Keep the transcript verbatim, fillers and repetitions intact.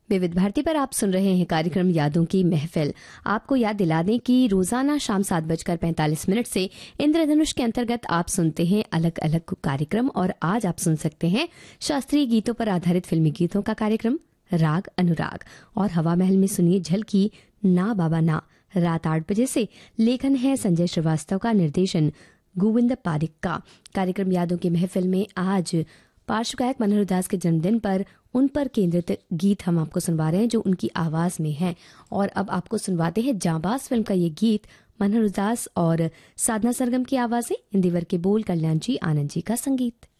विविध भारती पर आप सुन रहे हैं कार्यक्रम यादों की महफिल। आपको याद दिला दें कि रोजाना शाम सात बजकर पैंतालीस मिनट से इंद्रधनुष के अंतर्गत आप सुनते हैं अलग अलग कार्यक्रम, और आज आप सुन सकते हैं शास्त्रीय गीतों पर आधारित फिल्मी गीतों का कार्यक्रम राग अनुराग, और हवा महल में सुनिए झलकी ना बाबा ना। रात आठ बजे से लेखन है संजय श्रीवास्तव का, निर्देशन गोविंद पारिक का। कार्यक्रम यादों की महफिल में आज पार्श्व गायक मनोहर दास के जन्मदिन पर उन पर केंद्रित गीत हम आपको सुनवा रहे हैं जो उनकी आवाज में है। और अब आपको सुनवाते हैं जांबाज फिल्म का ये गीत, मनोहर दास और साधना सरगम की आवाजें, इंदिवर के बोल, कल्याण जी आनंद जी का संगीत।